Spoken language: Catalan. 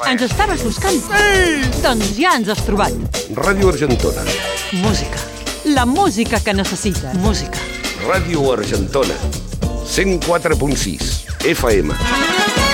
Ens estaves buscant? Sí! Doncs ja ens has trobat. Ràdio Argentona. Música. La música que necessites. Música. Ràdio Argentona. 104.6 FM.